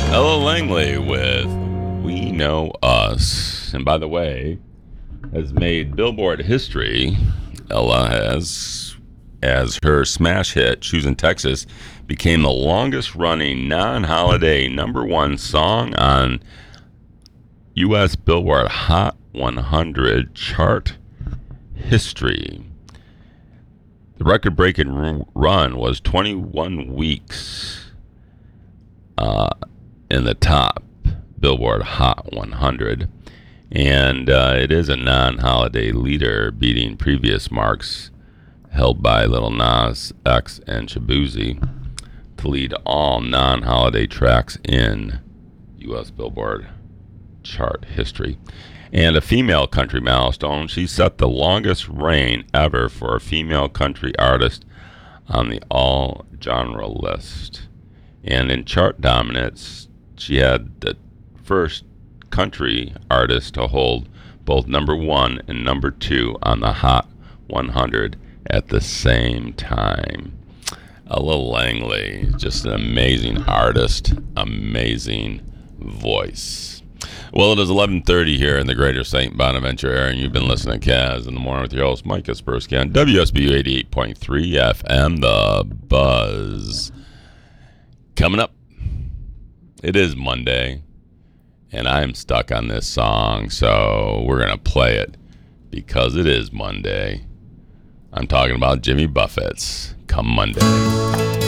Ella Langley with We Know Us. And by the way, has made Billboard history. Ella has, as her smash hit, Choosing Texas, became the longest running non holiday number one song on U.S. Billboard Hot 100 chart history. The record breaking run was 21 weeks in the top Billboard Hot 100. And it is a non-holiday leader, beating previous marks held by Lil Nas X and Shabuzi to lead all non-holiday tracks in U.S. Billboard chart history. And a female country milestone, she set the longest reign ever for a female country artist on the all-genre list. And in chart dominance, she had the first country artist to hold both number one and number two on the Hot 100 at the same time. Ella Langley, just an amazing artist, amazing voice. Well, it is 11:30 here in the greater St. Bonaventure area, and you've been listening to Kaz in the Morning with your host, Mike Kaspersky, on WSBU 88.3 FM, The Buzz. Coming up, it is Monday, and I'm stuck on this song, so we're going to play it because it is Monday. I'm talking about Jimmy Buffett's Come Monday.